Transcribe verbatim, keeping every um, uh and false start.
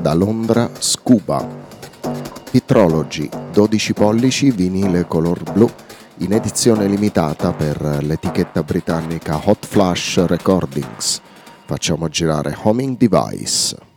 da Londra Scuba. Pitrology dodici pollici vinile color blu in edizione limitata per l'etichetta britannica Hot Flash Recordings. Facciamo girare Homing Device.